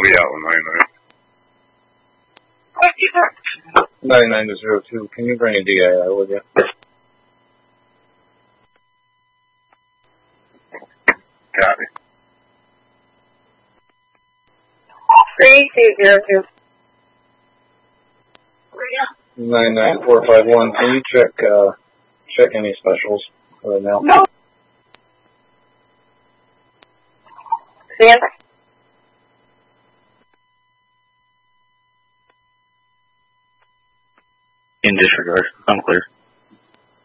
I'll be out with 99. 99 to 02. Can you bring a DII with you? Copy. 3202. 99451. Can you check any specials right now? No. Stand. In disregard. I'm clear.